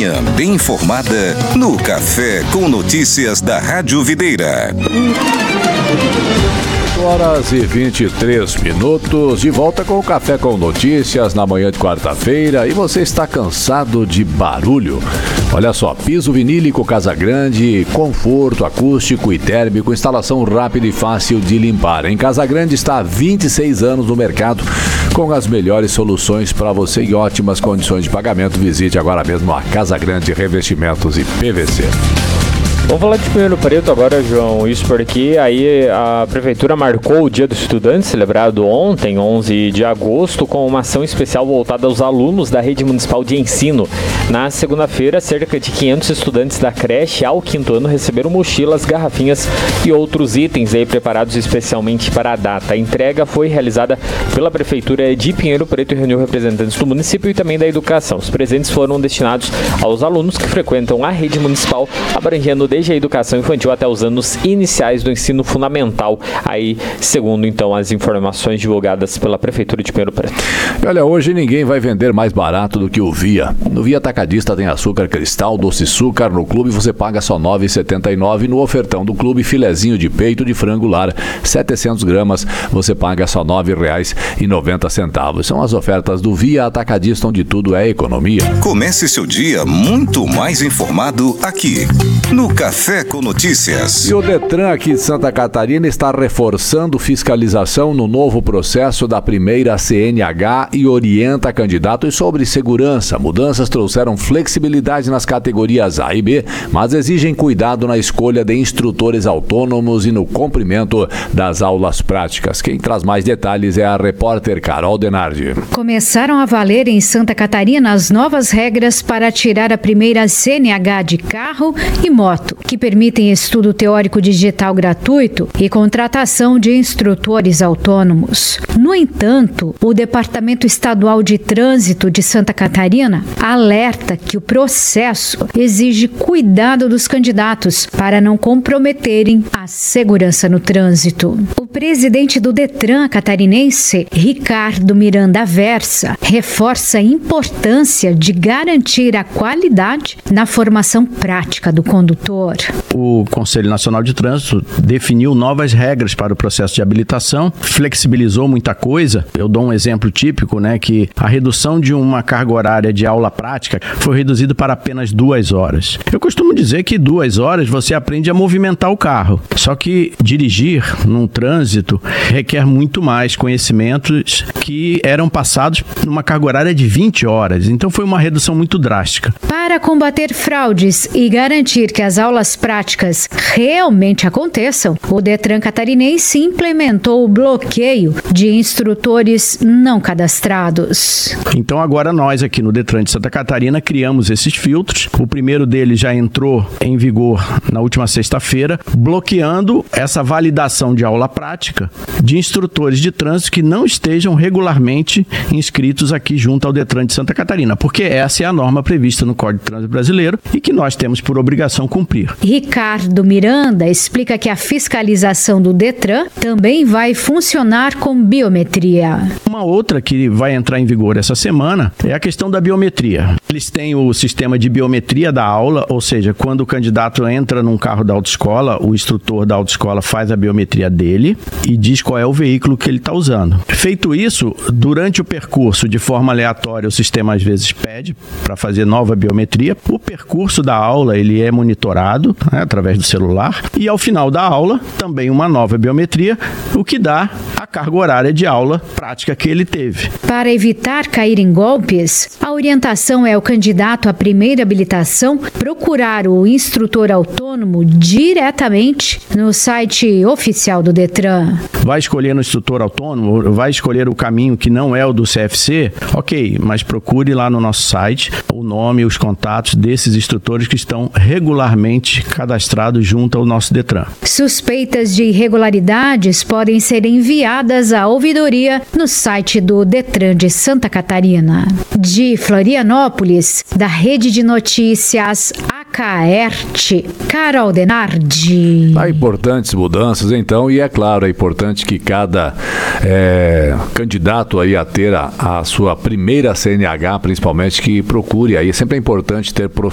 manhã bem informada no Café com Notícias da Rádio Videira. 8h23, de volta com o Café com Notícias na manhã de quarta-feira. E você está cansado de barulho? Olha só, piso vinílico Casagrande, conforto acústico e térmico, instalação rápida e fácil de limpar. Em Casagrande está há 26 anos no mercado, com as melhores soluções para você e ótimas condições de pagamento. Visite agora mesmo a Casagrande Revestimentos e PVC. Vamos falar de Pinheiro Preto agora, João. Isso porque aí a Prefeitura marcou o Dia do Estudante, celebrado ontem, 11 de agosto, com uma ação especial voltada aos alunos da Rede Municipal de Ensino. Na segunda-feira, cerca de 500 estudantes da creche ao quinto ano receberam mochilas, garrafinhas e outros itens aí preparados especialmente para a data. A entrega foi realizada pela Prefeitura de Pinheiro Preto e reuniu representantes do município e também da educação. Os presentes foram destinados aos alunos que frequentam a rede municipal, abrangendo desde a educação infantil até os anos iniciais do ensino fundamental, aí segundo então as informações divulgadas pela Prefeitura de Pinheiro Preto. Olha, hoje ninguém vai vender mais barato do que o Via. No Via Atacadista tem açúcar cristal, doce açúcar, no clube você paga só R$ 9,79, no ofertão do clube filezinho de peito de frango lar, 700 gramas, você paga só R$ 9,90. São as ofertas do Via Atacadista, onde tudo é economia. Comece seu dia muito mais informado aqui no Café com Notícias. E o Detran aqui de Santa Catarina está reforçando fiscalização no novo processo da primeira CNH e orienta candidatos sobre segurança. Mudanças trouxeram flexibilidade nas categorias A e B, mas exigem cuidado na escolha de instrutores autônomos e no cumprimento das aulas práticas. Quem traz mais detalhes é a repórter Carol Denardi. Começaram a valer em Santa Catarina as novas regras para tirar a primeira CNH de carro e moto, que permitem estudo teórico digital gratuito e contratação de instrutores autônomos. No entanto, o Departamento Estadual de Trânsito de Santa Catarina alerta que o processo exige cuidado dos candidatos para não comprometerem a segurança no trânsito. O presidente do Detran catarinense, Ricardo Miranda Versa, reforça a importância de garantir a qualidade na formação prática do condutor. O Conselho Nacional de Trânsito definiu novas regras para o processo de habilitação, flexibilizou muita coisa. Eu dou um exemplo típico, que a redução de uma carga horária de aula prática foi reduzida para apenas 2 horas. Eu costumo dizer que 2 horas você aprende a movimentar o carro. Só que dirigir num trânsito requer muito mais conhecimentos que eram passados numa carga horária de 20 horas. Então foi uma redução muito drástica. Para combater fraudes e garantir que as aulas práticas realmente aconteçam, o Detran catarinense implementou o bloqueio de instrutores não cadastrados. Então agora nós aqui no Detran de Santa Catarina criamos esses filtros. O primeiro deles já entrou em vigor na última sexta-feira, bloqueando essa validação de aula prática de instrutores de trânsito que não estejam regularmente inscritos aqui junto ao Detran de Santa Catarina, porque essa é a norma prevista no Código de Trânsito Brasileiro e que nós temos por obrigação cumprir. Ricardo Miranda explica que a fiscalização do Detran também vai funcionar com biometria. Uma outra que vai entrar em vigor essa semana é a questão da biometria. Eles têm o sistema de biometria da aula, ou seja, quando o candidato entra num carro da autoescola, o instrutor da autoescola faz a biometria dele e diz qual é o veículo que ele está usando. Feito isso, durante o percurso, de forma aleatória, o sistema às vezes pede para fazer nova biometria. O percurso da aula ele é monitorado através do celular e ao final da aula também uma nova biometria, o que dá a carga horária de aula prática que ele teve. Para evitar cair em golpes, a orientação é o candidato à primeira habilitação procurar o instrutor autônomo diretamente no site oficial do Detran. Vai escolher no instrutor autônomo, vai escolher o caminho que não é o do CFC, ok, mas procure lá no nosso site o nome e os contatos desses instrutores que estão regularmente cadastrados junto ao nosso Detran. Suspeitas de irregularidades podem ser enviadas à ouvidoria no site do Detran de Santa Catarina. De Florianópolis, da Rede de Notícias Acaerte, Carol Denardi. Há importantes mudanças, então, e é claro, é importante que cada candidato aí a ter a sua primeira CNH, principalmente, que procure aí. Sempre é importante ter